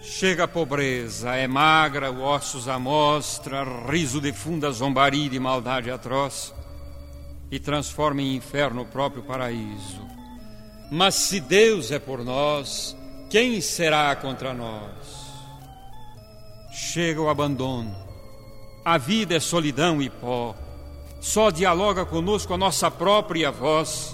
Chega a pobreza, é magra, ossos à mostra, riso de funda zombaria e de maldade atroz, e transforma em inferno o próprio paraíso. Mas se Deus é por nós, quem será contra nós? Chega o abandono, a vida é solidão e pó, só dialoga conosco a nossa própria voz.